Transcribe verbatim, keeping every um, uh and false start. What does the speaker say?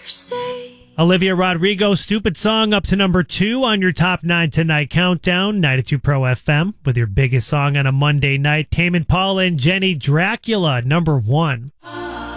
Olivia Rodrigo, Stupid Song, up to number two on your top nine tonight countdown. ninety-two Pro F M with your biggest song on a Monday night. Tame Impala and Jenny, Dracula, number one.